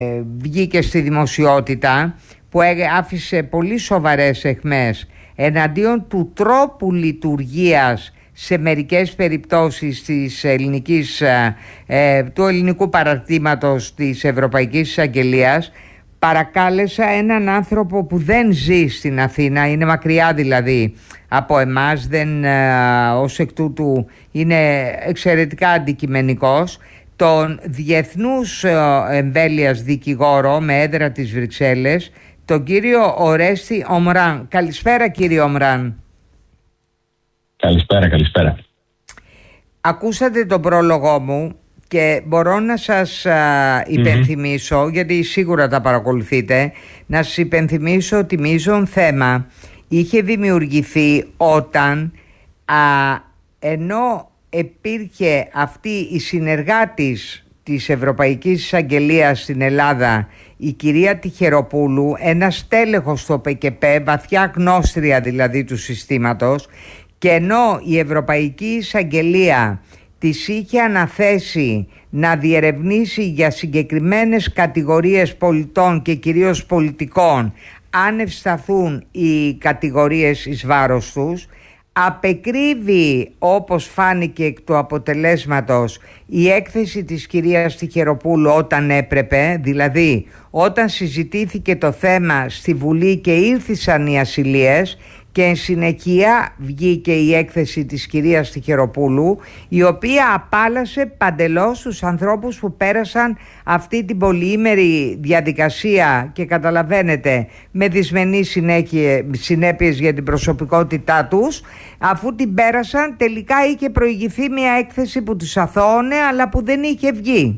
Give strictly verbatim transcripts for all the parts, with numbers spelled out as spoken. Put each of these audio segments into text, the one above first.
βγήκε στη δημοσιότητα, που άφησε πολύ σοβαρές αιχμές εναντίον του τρόπου λειτουργίας σε μερικές περιπτώσεις της ελληνικής, ε, του ελληνικού παραρτήματος της Ευρωπαϊκής Εισαγγελίας. Παρακάλεσα έναν άνθρωπο που δεν ζει στην Αθήνα, είναι μακριά δηλαδή από εμάς, δεν, ε, ως εκ τούτου είναι εξαιρετικά αντικειμενικός, τον διεθνούς ε, εμβέλειας δικηγόρο με έδρα της Βρυξέλλες, τον κύριο Ορέστη Ομράν. Καλησπέρα κύριε Ομράν. Καλησπέρα, καλησπέρα. Ακούσατε τον πρόλογό μου και μπορώ να σας α, υπενθυμίσω, mm-hmm. γιατί σίγουρα τα παρακολουθείτε, να σας υπενθυμίσω ότι μείζον θέμα είχε δημιουργηθεί όταν α, ενώ υπήρχε αυτή η συνεργάτης της Ευρωπαϊκής Εισαγγελίας στην Ελλάδα, η κυρία Τυχεροπούλου, ένας τέλεχος στο ΠΚΠ, βαθιά γνώστρια δηλαδή του συστήματος, και ενώ η Ευρωπαϊκή Εισαγγελία της είχε αναθέσει να διερευνήσει για συγκεκριμένες κατηγορίες πολιτών και κυρίως πολιτικών, αν ευσταθούν οι κατηγορίες εις βάρος τους, απεκρίβει, όπως φάνηκε εκ του αποτελέσματος, η έκθεση της κυρίας Τυχεροπούλου όταν έπρεπε, δηλαδή όταν συζητήθηκε το θέμα στη Βουλή και ήρθησαν οι ασυλίες, και εν συνεχεία βγήκε η έκθεση της κυρίας Τυχεροπούλου, η οποία απάλασε παντελώς τους ανθρώπους που πέρασαν αυτή την πολυήμερη διαδικασία και καταλαβαίνετε με δυσμενείς συνέπειες για την προσωπικότητά τους. Αφού την πέρασαν, τελικά είχε προηγηθεί μια έκθεση που τους αθώωνε αλλά που δεν είχε βγει.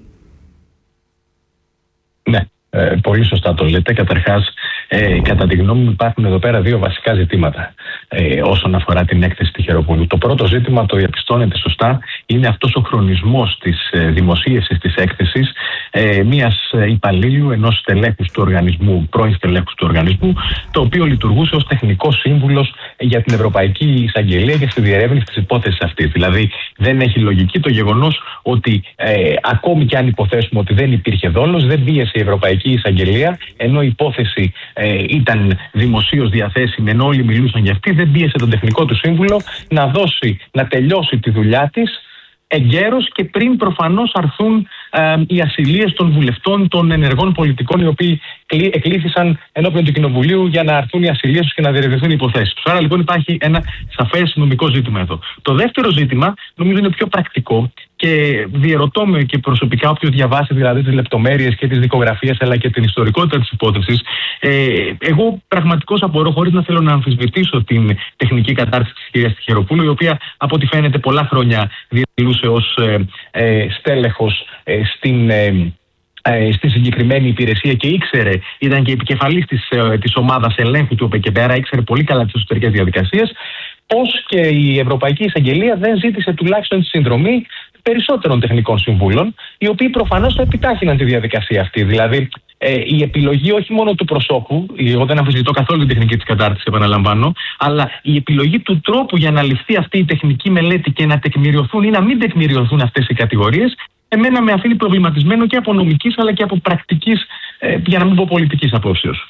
Ναι, ε, πολύ σωστά το λέτε. Καταρχάς, Ε, κατά τη γνώμη μου υπάρχουν εδώ πέρα δύο βασικά ζητήματα ε, όσον αφορά την έκθεση Τυχεροπούλου. Το πρώτο ζήτημα, το διαπιστώνεται σωστά, είναι αυτός ο χρονισμός της ε, δημοσίευσης της έκθεσης ε, μιας υπαλλήλου, ενός στελέχους του οργανισμού, πρώην στελέχους του οργανισμού, το οποίο λειτουργούσε ως τεχνικός σύμβουλος για την Ευρωπαϊκή Εισαγγελία και στη διερεύνηση της υπόθεσης αυτής. Δηλαδή δεν έχει λογική το γεγονός ότι ε, ακόμη και αν υποθέσουμε ότι δεν υπήρχε δόλος, δεν πίεσε η Ευρωπαϊκή Εισαγγελία, ενώ η υπόθεση Ε, ήταν δημοσίως διαθέσιμη, ενώ όλοι μιλούσαν για αυτή, δεν πίεσε τον τεχνικό του σύμβουλο να δώσει, να τελειώσει τη δουλειά της εγκαίρως και πριν προφανώς αρθούν ε, οι ασυλίες των βουλευτών, των ενεργών πολιτικών, οι οποίοι εκλήθησαν ενώπιον του Κοινοβουλίου για να αρθούν οι ασυλίες τους και να διερευνηθούν οι υποθέσεις τους. Άρα λοιπόν υπάρχει ένα σαφές νομικό ζήτημα εδώ. Το δεύτερο ζήτημα νομίζω είναι πιο πρακτικό και διερωτώ με και προσωπικά, όποιος διαβάσει δηλαδή τις λεπτομέρειες και τις δικογραφίες αλλά και την ιστορικότητα της υπόθεσης, ε, εγώ πραγματικώς απορώ, χωρίς να θέλω να αμφισβητήσω την τεχνική κατάρτιση της κυρίας Τυχεροπούλου, η οποία από ό,τι φαίνεται πολλά χρόνια διατηρούσε ως ε, ε, στέλεχος ε, στην... Ε, στη συγκεκριμένη υπηρεσία και ήξερε, ήταν και επικεφαλής της, της ομάδας ελέγχου του ΟΠΕΚΕΠ, άρα ήξερε πολύ καλά τις εσωτερικές διαδικασίες, πως και η Ευρωπαϊκή Εισαγγελία δεν ζήτησε τουλάχιστον τη συνδρομή περισσότερων τεχνικών συμβούλων, οι οποίοι προφανώς θα επιτάχυναν τη διαδικασία αυτή. Δηλαδή, ε, η επιλογή όχι μόνο του προσώπου, εγώ δεν αμφισβητώ καθόλου την τεχνική της κατάρτισης, επαναλαμβάνω, αλλά η επιλογή του τρόπου για να ληφθεί αυτή η τεχνική μελέτη και να τεκμηριωθούν ή να μην τεκμηριωθούν αυτές οι κατηγορίες, εμένα με αφήνει προβληματισμένο και από νομικής αλλά και από πρακτικής, ε, για να μην πω πολιτικής απόψεως.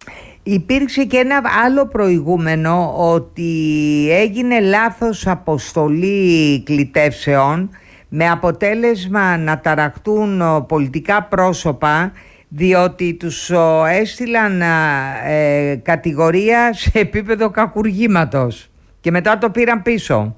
Υπήρξε και ένα άλλο προηγούμενο, ότι έγινε λάθος αποστολή κλητεύσεων με αποτέλεσμα να ταραχτούν πολιτικά πρόσωπα, διότι τους έστειλαν ε, κατηγορία σε επίπεδο κακουργήματος και μετά το πήραν πίσω.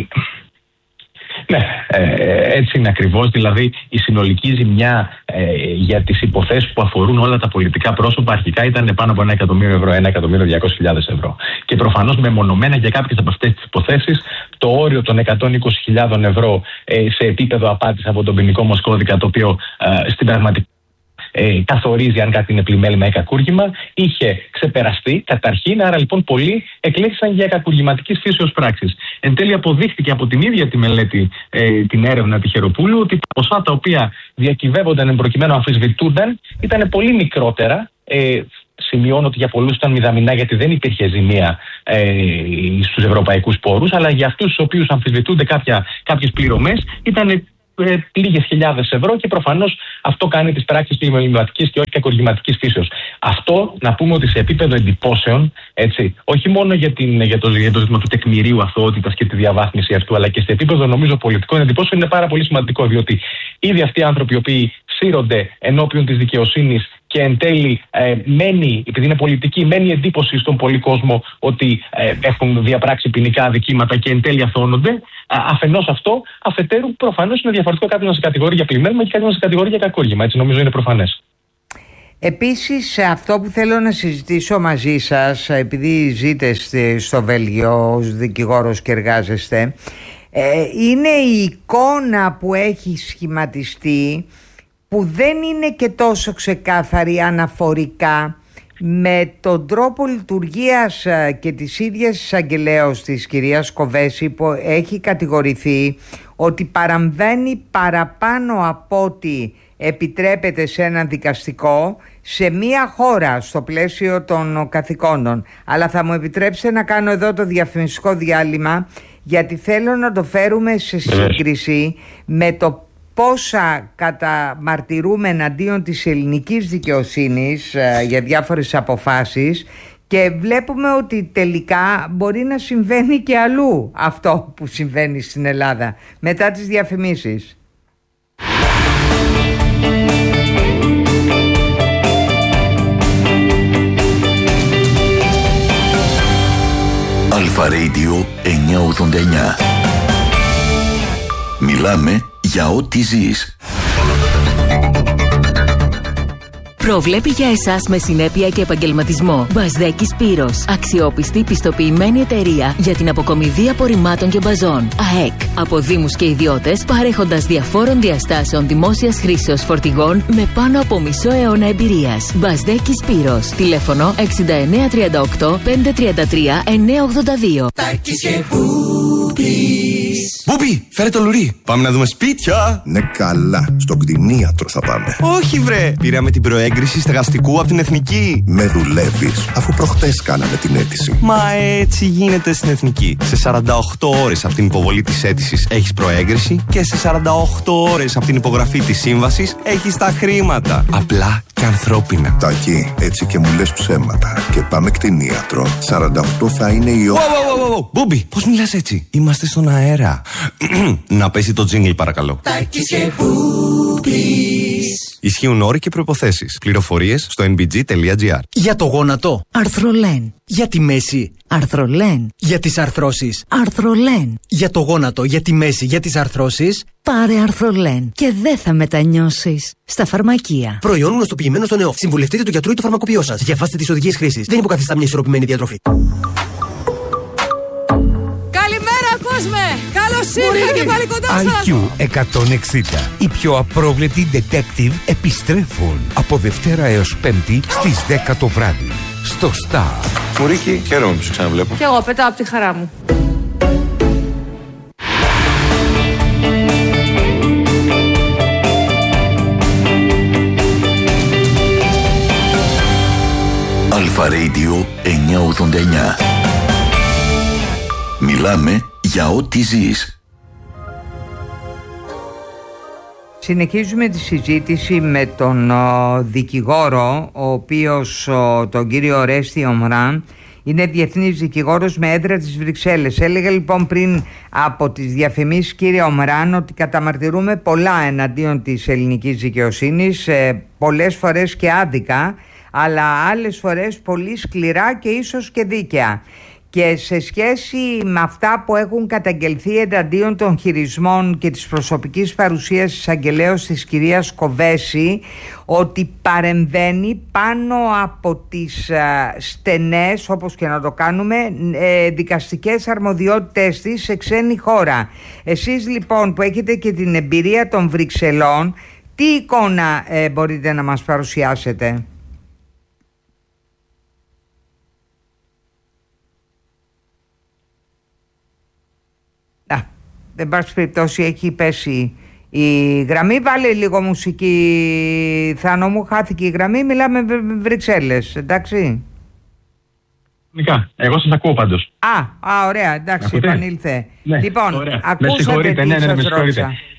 Ναι, ε, έτσι είναι ακριβώς. Δηλαδή η συνολική ζημιά ε, για τις υποθέσεις που αφορούν όλα τα πολιτικά πρόσωπα αρχικά ήταν πάνω από ένα εκατομμύριο ευρώ, ένα εκατομμύριο διακόσιες χιλιάδες ευρώ. Και προφανώς μεμονωμένα για κάποιες από αυτές τις υποθέσεις το όριο των εκατόν είκοσι χιλιάδων ευρώ ε, σε επίπεδο απάτης από τον ποινικό μας κώδικα, το οποίο ε, στην πραγματικότητα Ε, καθορίζει αν κάτι είναι πλημέλημα ή κακούργημα, είχε ξεπεραστεί καταρχήν, άρα λοιπόν πολλοί εκλέξαν για κακουργηματικής φύσεως πράξης. Εν τέλει αποδείχθηκε από την ίδια τη μελέτη, ε, την έρευνα Τυχεροπούλου, ότι τα ποσά τα οποία διακυβεύονταν προκειμένου αμφισβητούνταν ήταν πολύ μικρότερα. Ε, σημειώνω ότι για πολλούς ήταν μηδαμινά, γιατί δεν υπήρχε ζημία ε, στους ευρωπαϊκούς πόρους, αλλά για αυτούς τους οποίους αμφισβητούνται κάποιες πληρωμές ήταν ε, λίγες χιλιάδες ευρώ και προφανώς αυτό κάνει τις πράξεις πλημεληματικής και όχι κακουργηματικής φύσεως. Αυτό να πούμε ότι σε επίπεδο εντυπώσεων, έτσι, όχι μόνο για, την, για, το, για το ζήτημα του τεκμηρίου αθωότητας και τη διαβάθμιση αυτού, αλλά και σε επίπεδο νομίζω πολιτικών εντυπώσεων είναι πάρα πολύ σημαντικό, διότι ήδη αυτοί οι άνθρωποι οι οποίοι σύρονται ενώπιον της δικαιοσύνης και εν τέλει ε, μένει, επειδή είναι πολιτική, μένει εντύπωση στον πολύ κόσμο ότι ε, έχουν διαπράξει ποινικά αδικήματα και εν τέλει αθώνονται. Αφενός αυτό, αφετέρου προφανώς είναι διαφορετικό κάτι να σε κατηγορεί για πλημέλημα και κάτι να σε κατηγορεί για κακούργημα. Έτσι νομίζω είναι προφανές. Επίσης, αυτό που θέλω να συζητήσω μαζί σας, επειδή ζείτε στο Βέλγιο ως δικηγόρος και εργάζεστε, ε, είναι η εικόνα που έχει σχηματιστεί, που δεν είναι και τόσο ξεκάθαρη αναφορικά με τον τρόπο λειτουργίας και της ίδιας εισαγγελέως της κυρίας Κοβέση, που έχει κατηγορηθεί ότι παραμβαίνει παραπάνω από ό,τι επιτρέπεται σε ένα δικαστικό σε μία χώρα στο πλαίσιο των καθηκόντων. Αλλά θα μου επιτρέψετε να κάνω εδώ το διαφημιστικό διάλειμμα, γιατί θέλω να το φέρουμε σε σύγκριση με το πόσα καταμαρτυρούμε εναντίον της ελληνικής δικαιοσύνης ε, για διάφορες αποφάσεις, και βλέπουμε ότι τελικά μπορεί να συμβαίνει και αλλού αυτό που συμβαίνει στην Ελλάδα. Μετά τις διαφημίσεις. Αλφα Radio εννιακόσια ογδόντα εννιά. Μιλάμε για ό,τι ζεις. Προβλέπει για εσάς με συνέπεια και επαγγελματισμό. Μπασδέκη Σπύρος. Αξιόπιστη πιστοποιημένη εταιρεία για την αποκομιδή απορριμμάτων και μπαζών. ΑΕΚ. Από δήμους και ιδιώτες, παρέχοντας διαφόρων διαστάσεων δημόσιας χρήσεως φορτηγών με πάνω από μισό αιώνα εμπειρίας. Μπασδέκη Σπύρος. Τηλέφωνο εξήντα εννέα τριάντα οκτώ πεντακόσια τριάντα τρία εννιακόσια ογδόντα δύο. Μπούπι, φέρε το λουρί. Πάμε να δούμε σπίτια. Ναι, καλά. Στον κτηνίατρο θα πάμε. Όχι, βρε. Πήραμε την προέγκριση στεγαστικού από την Εθνική. Με δουλεύεις, αφού προχτές κάναμε την αίτηση. Μα έτσι γίνεται στην Εθνική. Σε σαράντα οκτώ ώρες από την υποβολή της αίτησης έχεις προέγκριση και σε σαράντα οκτώ ώρες από την υπογραφή της σύμβασης έχεις τα χρήματα. Απλά και ανθρώπινα. Τάκη, έτσι και μου λες ψέματα. Και πάμε κτηνίατρο. σαράντα οκτώ θα είναι η ώρα. Μπούμπι, πώς μιλάς έτσι? Είμαστε στον αέρα. Να πέσει το τζίνγκλ, παρακαλώ. Ισχύουν όροι και προϋποθέσεις. Πληροφορίες στο εν μπι τζι τελεία τζι άρ. Για το γόνατο, Αρθρολέν. Για τη μέση, Αρθρολέν. Για τις αρθρώσεις, Αρθρολέν. Για το γόνατο, για τη μέση, για τις αρθρώσεις, πάρε Αρθρολέν και δεν θα μετανιώσεις. Στα φαρμακεία. Προϊόν γνωστοποιημένο στον ΕΟΦ. Συμβουλευτείτε του γιατρού ή του φαρμακοποιό σας. Διαβάστε τις οδηγίες χρήσης. Δεν υποκαθιστά μια ισορροπημένη διατροφή. Καλώς ήρθα και πάλι κοντά σας. άι κιου εκατόν εξήντα. Οι πιο απρόβλεπτοι detective επιστρέφουν από Δευτέρα έως Πέμπτη στις δέκα το βράδυ. Στο Star. Μουρίκη, χαίρομαι που σε ξαναβλέπω. Κι εγώ πετάω από τη χαρά μου. Αλφα Radio εννιακόσια ογδόντα εννιά. Μιλάμε για ό,τι ζεις. Συνεχίζουμε τη συζήτηση με τον ο, δικηγόρο, ο οποίος ο, τον κύριο Ορέστη Ομράν, είναι διεθνής δικηγόρος με έδρα της Βρυξέλλες. Έλεγε λοιπόν πριν από τις διαφημίσεις, κύριε Ομράν, ότι καταμαρτυρούμε πολλά εναντίον της ελληνικής δικαιοσύνης, ε, πολλές φορές και άδικα, αλλά άλλες φορές πολύ σκληρά και ίσως και δίκαια. Και σε σχέση με αυτά που έχουν καταγγελθεί εναντίον των χειρισμών και της προσωπικής παρουσίας της εισαγγελέως της κυρίας Κοβέση, ότι παρεμβαίνει πάνω από τις α, στενές, όπως και να το κάνουμε, ε, δικαστικές αρμοδιότητες της σε ξένη χώρα. Εσείς λοιπόν που έχετε και την εμπειρία των Βρυξελών, τι εικόνα ε, μπορείτε να μας παρουσιάσετε? Δεν πάση περιπτώσει έχει πέσει η γραμμή. Βάλε λίγο μουσική, Θάνο μου, χάθηκε η γραμμή. Μιλάμε Βρυξέλλες, εντάξει. Εγώ σας ακούω πάντως. Α, α ωραία, εντάξει, επανήλθε. Ναι, λοιπόν, ωραία. ακούσατε τι ναι, ναι, σας ναι, ρώτησα.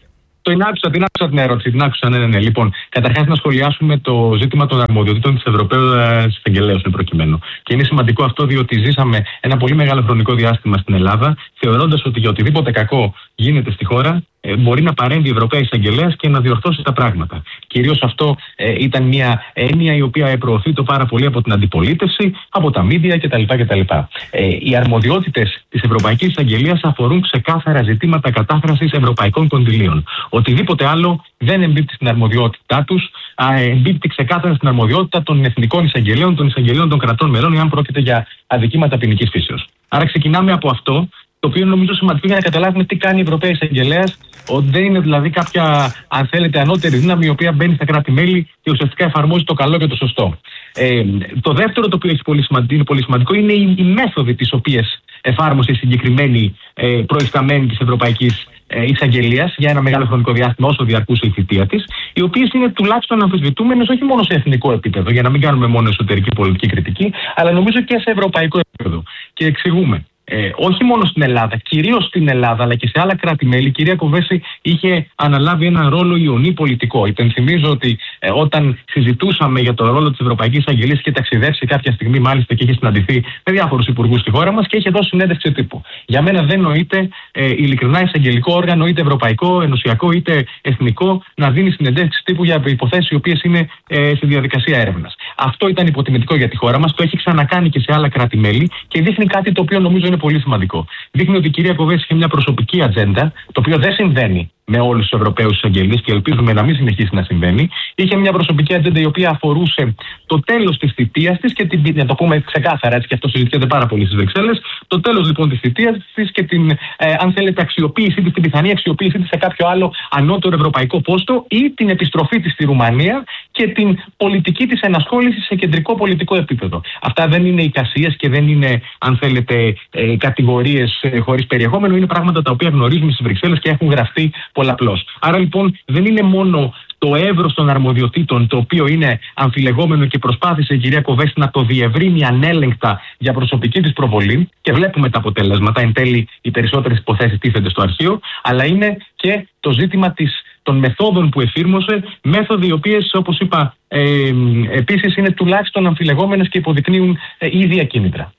την άκουσα, την άκουσα την ερώτηση. Την άκουσα, ναι, ναι, ναι. Λοιπόν, καταρχάς να σχολιάσουμε το ζήτημα των αρμοδιοτήτων της Ευρωπαίου Εισαγγελέως εν προκειμένου. Και είναι σημαντικό αυτό, διότι ζήσαμε ένα πολύ μεγάλο χρονικό διάστημα στην Ελλάδα, θεωρώντας ότι για οτιδήποτε κακό γίνεται στη χώρα, μπορεί να παρέμβει η Ευρωπαία Εισαγγελέας και να διορθώσει τα πράγματα. Κυρίως αυτό ε, ήταν μια έννοια η οποία προωθείται πάρα πολύ από την αντιπολίτευση, από τα μίδια κτλ. κτλ. Ε, οι αρμοδιότητες της Ευρωπαϊκής Εισαγγελίας αφορούν ξεκάθαρα ζητήματα κατάφρασης ευρωπαϊκών κονδυλίων. Οτιδήποτε άλλο δεν εμπίπτει στην αρμοδιότητά τους, εμπίπτει ξεκάθαρα στην αρμοδιότητα των εθνικών εισαγγελέων, των εισαγγελέων των κρατών μελών, εάν πρόκειται για αδικήματα ποινικής φύσεως. Άρα ξεκινάμε από αυτό, το οποίο είναι νομίζω σημαντικό για να καταλάβουμε τι κάνει η Ευρωπαία Εισαγγελέας, ότι δεν είναι δηλαδή κάποια, αν θέλετε, ανώτερη δύναμη η οποία μπαίνει στα κράτη-μέλη και ουσιαστικά εφαρμόζει το καλό και το σωστό. Ε, το δεύτερο, το οποίο έχει πολύ σημαντικό, είναι πολύ σημαντικό, είναι οι, οι μέθοδοι τις οποίες εφάρμοσε η συγκεκριμένη ε, προϊσταμένη της Ευρωπαϊκής ε, Εισαγγελίας για ένα μεγάλο χρονικό διάστημα, όσο διαρκούσε η θητεία της, οι οποίες είναι τουλάχιστον αμφισβητούμενες όχι μόνο σε εθνικό επίπεδο, για να μην κάνουμε μόνο εσωτερική πολιτική κριτική, αλλά νομίζω και σε ευρωπαϊκό επίπεδο. Και εξηγούμε. Ε, όχι μόνο στην Ελλάδα, κυρίως στην Ελλάδα, αλλά και σε άλλα κράτη-μέλη, η κυρία Κοβέση είχε αναλάβει έναν ρόλο ιονή πολιτικό. Υπενθυμίζω ότι ε, όταν συζητούσαμε για το ρόλο της Ευρωπαϊκής Εισαγγελίας, είχε ταξιδέψει κάποια στιγμή μάλιστα και είχε συναντηθεί με διάφορους υπουργούς στη χώρα μας και είχε δώσει συνέντευξη τύπου. Για μένα δεν νοείται ε, ειλικρινά εισαγγελικό όργανο, είτε ευρωπαϊκό, ενωσιακό, είτε εθνικό, να δίνει συνεντεύξεις τύπου για υποθέσεις οι οποίες είναι ε, στη διαδικασία έρευνας. Αυτό ήταν υποτιμητικό για τη χώρα μας, το έχει ξανακάνει και σε άλλα κράτη-μέλη και δείχνει κάτι το οποίο νομίζω είναι πολύ σημαντικό. Δείχνει ότι η κυρία Κοβέση είχε μια προσωπική ατζέντα, το οποίο δεν συμβαίνει με όλους τους Ευρωπαίους εισαγγελείς και ελπίζουμε να μην συνεχίσει να συμβαίνει. Είχε μια προσωπική ατζέντα η οποία αφορούσε το τέλος της θητείας της και την, να το πούμε ξεκάθαρα, έτσι και αυτό συζητιέται πάρα πολύ στις Βρυξέλλες, το τέλος λοιπόν της θητείας της και την, ε, αν θέλετε, αξιοποίησή της, την πιθανή αξιοποίησή της σε κάποιο άλλο ανώτερο ευρωπαϊκό πόστο ή την επιστροφή της στη Ρουμανία και την πολιτική της ενασχόληση σε κεντρικό πολιτικό επίπεδο. Αυτά δεν είναι εικασίες και δεν είναι, αν θέλετε, ε, κατηγορίες ε, χωρίς περιεχόμενο, είναι πράγματα τα οποία γνωρίζουμε στις Βρυξέλλες και έχουν γραφτεί πολλαπλώς. Άρα λοιπόν δεν είναι μόνο το εύρος των αρμοδιοτήτων, το οποίο είναι αμφιλεγόμενο και προσπάθησε η κυρία Κοβέση να το διευρύνει ανέλεγκτα για προσωπική της προβολή και βλέπουμε τα αποτελέσματα. Εν τέλει, οι περισσότερες υποθέσεις τίθενται στο αρχείο, αλλά είναι και το ζήτημα της, των μεθόδων που εφήρμοσε, μέθοδοι οι οποίες, όπως είπα, ε, επίσης είναι τουλάχιστον αμφιλεγόμενες και υποδεικνύουν ε, ίδια κίνητρα.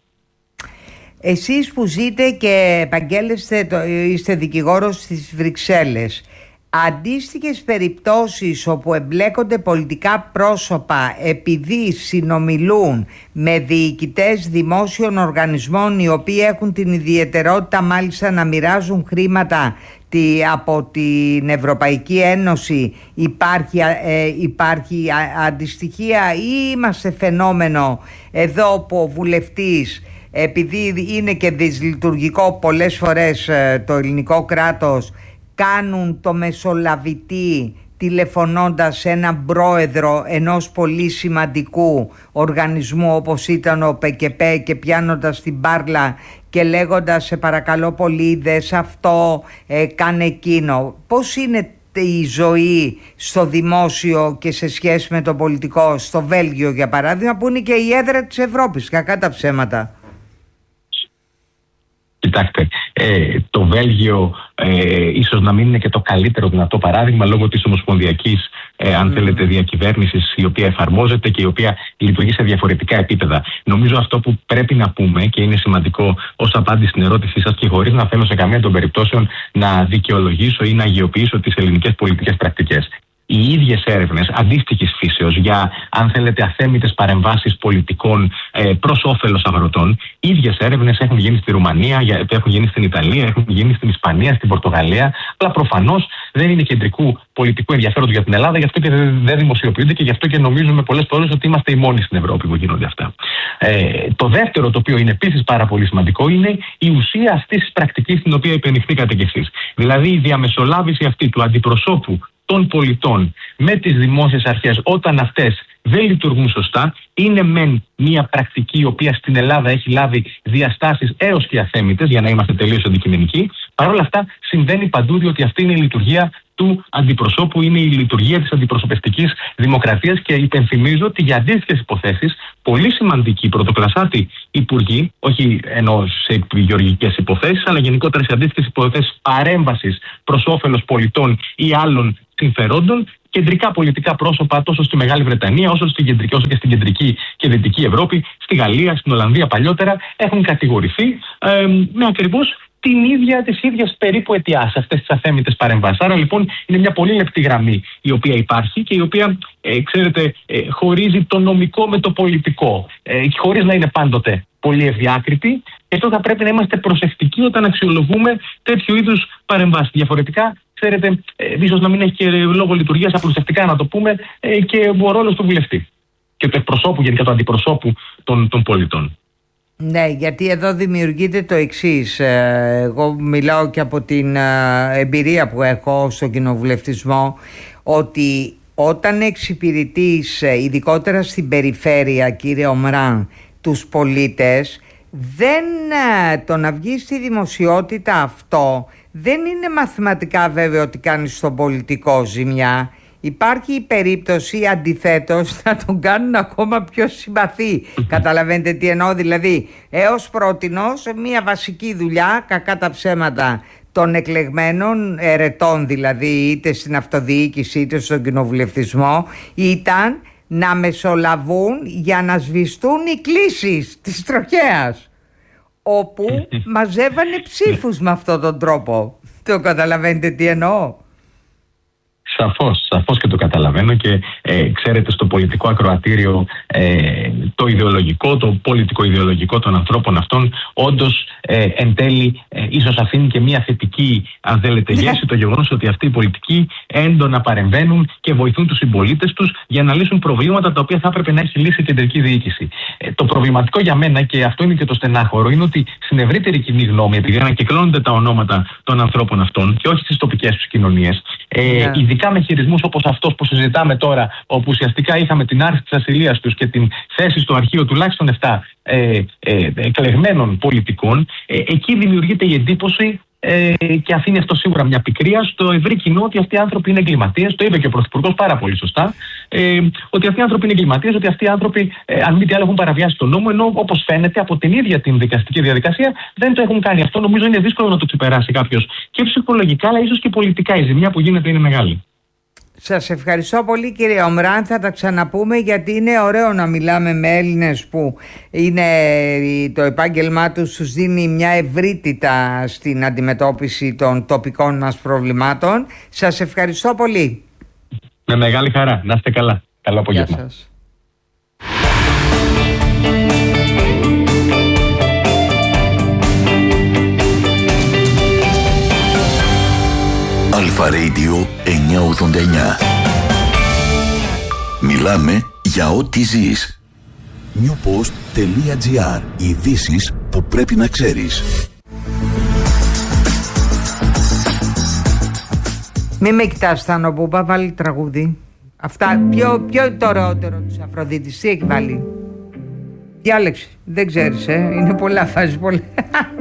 Εσείς που ζείτε και επαγγέλλεστε, είστε δικηγόρος στις Βρυξέλλες, αντίστοιχες περιπτώσεις όπου εμπλέκονται πολιτικά πρόσωπα επειδή συνομιλούν με διοικητές δημόσιων οργανισμών οι οποίοι έχουν την ιδιαιτερότητα μάλιστα να μοιράζουν χρήματα από την Ευρωπαϊκή Ένωση, υπάρχει, ε, υπάρχει αντιστοιχεία ή είμαστε φαινόμενο εδώ που ο βουλευτής, επειδή είναι και δυσλειτουργικό πολλές φορές το ελληνικό κράτος, κάνουν το μεσολαβητή τηλεφωνώντας σε έναν πρόεδρο ενός πολύ σημαντικού οργανισμού όπως ήταν ο ΠΚΠ και πιάνοντας την μπάρλα και λέγοντας σε παρακαλώ πολύ δες αυτό, ε, κάνε εκείνο. Πώς είναι η ζωή στο δημόσιο και σε σχέση με το πολιτικό στο Βέλγιο για παράδειγμα, που είναι και η έδρα της Ευρώπης, κακά τα ψέματα? Κοιτάξτε, ε, το Βέλγιο ε, ίσως να μην είναι και το καλύτερο δυνατό παράδειγμα λόγω της ομοσπονδιακής ε, αν mm. θέλετε, διακυβέρνησης η οποία εφαρμόζεται και η οποία λειτουργεί σε διαφορετικά επίπεδα. Νομίζω αυτό που πρέπει να πούμε και είναι σημαντικό ως απάντηση στην ερώτησή σας και χωρίς να θέλω σε καμία των περιπτώσεων να δικαιολογήσω ή να αγιοποιήσω τις ελληνικές πολιτικές πρακτικές. Οι ίδιες έρευνες αντίστοιχης φύσεως για, αν θέλετε, αθέμητες παρεμβάσεις πολιτικών ε, προς όφελος αγροτών, οι ίδιες έρευνες έχουν γίνει στη Ρουμανία, έχουν γίνει στην Ιταλία, έχουν γίνει στην Ισπανία, στην Πορτογαλία, αλλά προφανώς δεν είναι κεντρικού πολιτικού ενδιαφέροντος για την Ελλάδα, γι' αυτό και δεν δημοσιοποιούνται και γι' αυτό και νομίζουμε πολλές φορές ότι είμαστε οι μόνοι στην Ευρώπη που γίνονται αυτά. Ε, το δεύτερο, το οποίο είναι επίσης πάρα πολύ σημαντικό, είναι η ουσία αυτής της πρακτικής την οποία υπενηχθήκατε κι εσείς. Δηλαδή η διαμεσολάβηση αυτή του αντιπροσώπου των πολιτών με τις δημόσιες αρχές όταν αυτές δεν λειτουργούν σωστά, είναι μεν μια πρακτική η οποία στην Ελλάδα έχει λάβει διαστάσεις έως και αθέμητες, για να είμαστε τελείως αντικειμενικοί. Παρ' όλα αυτά συμβαίνει παντού, διότι αυτή είναι η λειτουργία του αντιπροσώπου, είναι η λειτουργία της αντιπροσωπευτικής δημοκρατίας και υπενθυμίζω ότι για αντίστοιχες υποθέσεις, πολύ σημαντικοί πρωτοκλασσάτοι υπουργοί, όχι εννοώ σε γεωργικές υποθέσεις, αλλά γενικότερα σε αντίστοιχες υποθέσεις παρέμβασης προς όφελος πολιτών ή άλλων συμφερόντων, κεντρικά πολιτικά πρόσωπα τόσο στη Μεγάλη Βρετανία όσο, στην κεντρική, όσο και στην κεντρική και δυτική Ευρώπη, στη Γαλλία, στην Ολλανδία παλιότερα, έχουν κατηγορηθεί ε, με ακριβώς την ίδια, τις ίδιες περίπου αιτιάσεις, αυτές τις αθέμητες παρεμβάσεις. Άρα λοιπόν είναι μια πολύ λεπτή γραμμή η οποία υπάρχει και η οποία, ε, ξέρετε, ε, χωρίζει το νομικό με το πολιτικό, ε, χωρίς να είναι πάντοτε πολύ ευδιάκριτη. Και αυτό θα πρέπει να είμαστε προσεκτικοί όταν αξιολογούμε τέτοιου είδους παρεμβάσεις. Διαφορετικά, ξέρετε, ε, ίσως να μην έχει και λόγο λειτουργίας, απλουστευτικά να το πούμε, ε, και ο ρόλος του βουλευτή και του εκπροσώπου, γενικά του αντιπροσώπου των, των πολιτών. Ναι, γιατί εδώ δημιουργείται το εξής. Εγώ μιλάω και από την εμπειρία που έχω στον κοινοβουλευτισμό, ότι όταν εξυπηρετείς, ειδικότερα στην περιφέρεια, κύριε Ομράν, τους πολίτες, δεν, το να βγεις στη δημοσιότητα αυτό δεν είναι μαθηματικά βέβαιο ότι κάνεις στον πολιτικό ζημιά. Υπάρχει η περίπτωση αντιθέτως να τον κάνουν ακόμα πιο συμπαθή. Καταλαβαίνετε τι εννοώ? Δηλαδή, έως πρότινος μια βασική δουλειά, κακά τα ψέματα, των εκλεγμένων ερετών, δηλαδή είτε στην αυτοδιοίκηση είτε στον κοινοβουλευτισμό, ήταν να μεσολαβούν για να σβηστούν οι κλήσεις της τροχέας, όπου μαζεύανε ψήφους με αυτόν τον τρόπο. Το καταλαβαίνετε τι εννοώ? Σαφώς, σαφώς και το καταλαβαίνω και ε, ξέρετε, στο πολιτικό ακροατήριο ε, το ιδεολογικό, το πολιτικό ιδεολογικό των ανθρώπων αυτών όντως ε, εν τέλει ε, ίσως αφήνει και μια θετική, αν θέλετε, γεύση, το γεγονός ότι αυτοί οι πολιτικοί έντονα παρεμβαίνουν και βοηθούν τους συμπολίτες τους για να λύσουν προβλήματα τα οποία θα έπρεπε να έχει λύσει η κεντρική διοίκηση. Ε, το προβληματικό για μένα, και αυτό είναι και το στενάχωρο, είναι ότι στην ευρύτερη κοινή γνώμη, επειδή ανακυκλώνονται τα ονόματα των ανθρώπων αυτών και όχι στις τοπικές τους κοινωνίες, ε, yeah. ειδικά με χειρισμούς όπως αυτός που συζητάμε τώρα, όπου ουσιαστικά είχαμε την άρση της ασυλίας τους και την θέση στο αρχείο τουλάχιστον επτά ε, ε, εκλεγμένων πολιτικών, ε, εκεί δημιουργείται η εντύπωση ε, και αφήνει αυτό σίγουρα μια πικρία στο ευρύ κοινό ότι αυτοί οι άνθρωποι είναι εγκληματίες. Το είπε και ο Πρωθυπουργός πάρα πολύ σωστά, ε, ότι αυτοί οι άνθρωποι είναι εγκληματίες, ότι αυτοί οι άνθρωποι, ε, αν μη τι άλλο, έχουν παραβιάσει τον νόμο, ενώ όπως φαίνεται από την ίδια την δικαστική διαδικασία δεν το έχουν κάνει. Αυτό νομίζω είναι δύσκολο να το ξεπεράσει κάποιος και ψυχολογικά, αλλά ίσως και πολιτικά. Η ζημιά που γίνεται είναι μεγάλη. Σας ευχαριστώ πολύ, κύριε Ομράν. Θα τα ξαναπούμε, γιατί είναι ωραίο να μιλάμε με Έλληνες που είναι, το επάγγελμά τους τους δίνει μια ευρύτητα στην αντιμετώπιση των τοπικών μας προβλημάτων. Σας ευχαριστώ πολύ. Με μεγάλη χαρά. Να είστε καλά. Καλό απόγευμα. Γεια σας. Αλφα Radio εννιακόσια ογδόντα εννιά. Μιλάμε για ό,τι ζεις. newpost.gr. Ειδήσεις που πρέπει να ξέρεις. Μη με κοιτάς, Θάνο Μπούμπα, βάλει τραγούδι. Αυτά, ποιο, ποιο είναι το ωραιότερο της Αφροδίτης, τι έχει βάλει? Διάλεξη, δεν ξέρεις, ε, είναι πολλά, φάζει πολλά.